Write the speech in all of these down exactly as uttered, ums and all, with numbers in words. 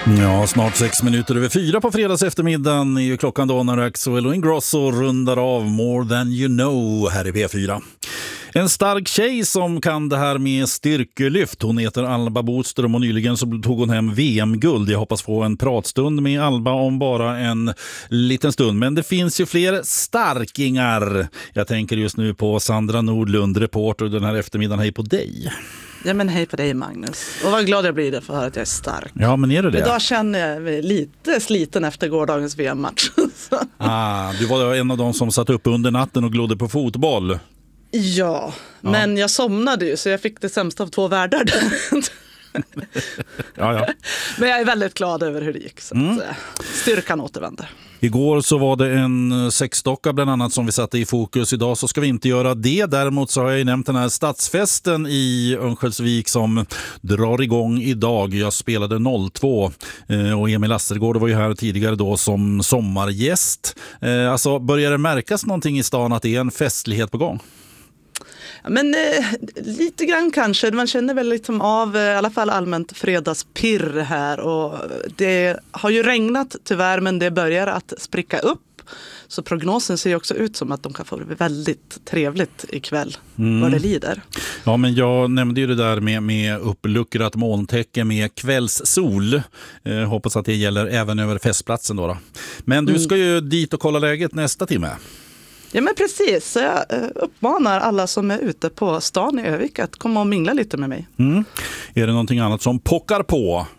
Ja, snart sex minuter över fyra på fredags eftermiddagen är ju klockan då när Axel och Ingrosso rundar av More Than You Know här i P fyra. En stark tjej som kan det här med styrkelyft. Hon heter Alba Boström och nyligen så tog hon hem V M-guld. Jag hoppas få en pratstund med Alba om bara en liten stund. Men det finns ju fler starkingar. Jag tänker just nu på Sandra Nordlund, reporter den här eftermiddagen. Hej på dig. Ja, men hej på dig, Magnus. Och vad glad jag blir det för att höra att jag är stark. Ja, men är det det? Idag känner jag mig lite sliten efter gårdagens V M-match. ah, du var en av de som satt upp under natten och glodde på fotboll. Ja, ja, men jag somnade ju så jag fick det sämsta av två världar. ja, ja. Men jag är väldigt glad över hur det gick. Så mm. att, styrkan återvänder. Igår så var det en sexdocka bland annat som vi satte i fokus. Idag så ska vi inte göra det. Däremot så har jag ju nämnt den här stadsfesten i Örnsköldsvik som drar igång idag. Jag spelade noll två och Emil Astergård var ju här tidigare då som sommargäst. Alltså börjar det märkas någonting i stan att det är en festlighet på gång? Men eh, lite grann kanske. Man känner väl liksom av eh, i alla fall allmänt fredagspirr här. Och det har ju regnat tyvärr, men det börjar att spricka upp. Så prognosen ser ju också ut som att de kan få det väldigt trevligt ikväll mm. vad det lider. Ja, men jag nämnde ju det där med, med uppluckrat molntäcke med kvällssol. Eh, hoppas att det gäller även över festplatsen då. då. Men du ska ju dit och kolla läget nästa timme. Ja, men precis. Så jag uppmanar alla som är ute på stan i Övik att komma och mingla lite med mig. Mm. Är det någonting annat som pockar på?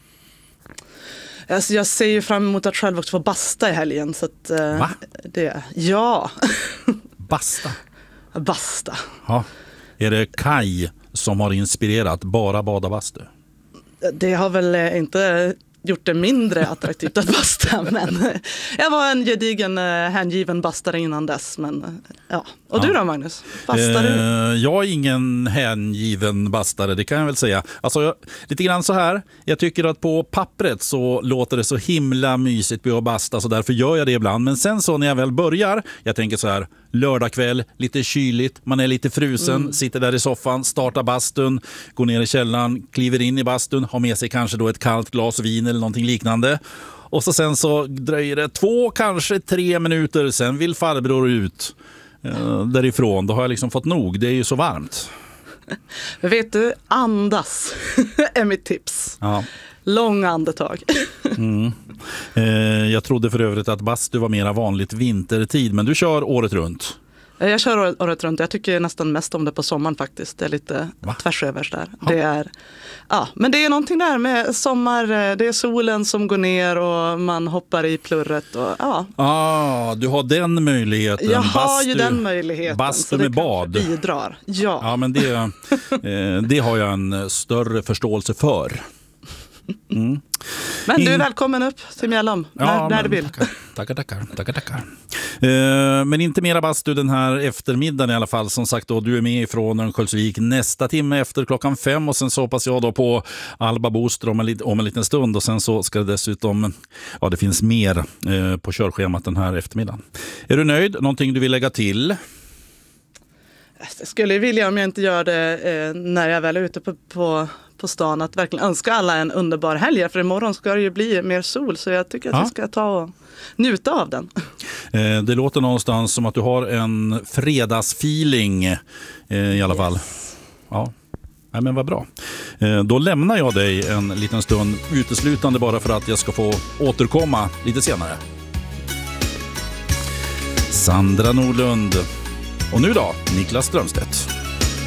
Alltså, jag ser ju fram emot att själv också få basta i helgen. Så att, Va? Det, ja. Basta? Basta. Ja. Är det Kai som har inspirerat bara bada bastu? Det har väl inte gjort det mindre attraktivt att basta, men jag var en gedigen hängiven bastare innan dess, men ja. Och du ja. då, Magnus? Bastar du? Eh, jag är ingen hängiven bastare, det kan jag väl säga. Alltså, jag, lite grann så här, jag tycker att på pappret så låter det så himla mysigt på att basta, så därför gör jag det ibland. Men sen så när jag väl börjar, jag tänker så här, lördagkväll, lite kyligt, man är lite frusen, mm. sitter där i soffan, startar bastun, går ner i källaren, kliver in i bastun, har med sig kanske då ett kallt glas vin eller någonting liknande. Och så sen så dröjer det två, kanske tre minuter, sen vill farbror ut eh, därifrån. Då har jag liksom fått nog, det är ju så varmt. Men vet du, andas är mitt tips. Ja. Långa andetag. mm. eh, jag trodde för övrigt att bastu var mera vanligt vintertid, men du kör året runt. Jag kör året runt. Jag tycker nästan mest om det på sommaren faktiskt. Det är lite Va? tvärsövers där. Det är, ja, men det är någonting där med sommar. Det är solen som går ner och man hoppar i plurret. Och, ja. Ah, du har den möjligheten. Jag har bastu, ju den möjligheten. Bastu med bad. Bidrar. Ja. Ja, men det, eh, det har jag en större förståelse för. Mm. Men du är välkommen upp till Mjällom när, ja, när du vill. Tackar, tackar, tackar, tackar. Eh, men inte mera bastu den här eftermiddagen i alla fall. Som sagt då, du är med ifrån Örnsköldsvik nästa timme efter klockan fem. Och sen så hoppas jag då på Alba Boström om en, om en liten stund. Och sen så ska det dessutom, ja det finns mer eh, på körschemat den här eftermiddagen. Är du nöjd? Någonting du vill lägga till? Jag skulle vilja, om jag inte gör det eh, när jag väl är ute på, på, på stan, att verkligen önska alla en underbar helg. För imorgon ska det ju bli mer sol, så jag tycker att ja. vi ska ta och njuta av den. Eh, det låter någonstans som att du har en fredagsfeeling eh, i alla yes. fall. Ja. Nej, men vad bra. Eh, då lämnar jag dig en liten stund uteslutande bara för att jag ska få återkomma lite senare. Sandra Nordlund. Och nu då, Niklas Strömstedt.